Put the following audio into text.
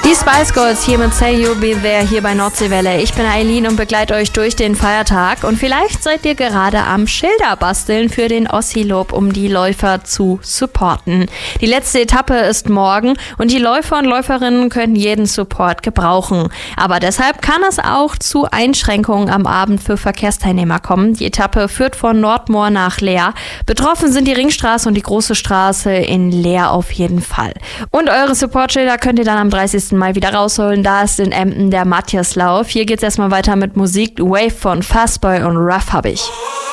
Die Spice Girls hier mit Say You'll Be There hier bei Nordseewelle. Ich bin Eileen und begleite euch durch den Feiertag. Und vielleicht seid ihr gerade am Schilder basteln für den Ossilob, um die Läufer zu supporten. Die letzte Etappe ist morgen und die Läufer und Läuferinnen können jeden Support gebrauchen. Aber deshalb kann es auch zu Einschränkungen am Abend für Verkehrsteilnehmer kommen. Die Etappe führt von Nordmoor nach Leer. Betroffen sind die Ringstraße und die Große Straße in Leer auf jeden Fall. Und eure Supportschilder könnt ihr dann am 30. Mai wieder rausholen. Da ist in Emden der Matthiaslauf. Hier geht's erstmal weiter mit Musik. Wave von Fastboy und Ruff habe ich.